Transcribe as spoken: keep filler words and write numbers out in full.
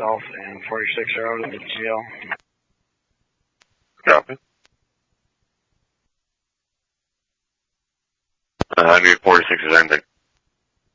myself and forty-six Road at the jail. Copy. Uh, I need forty-six is anything.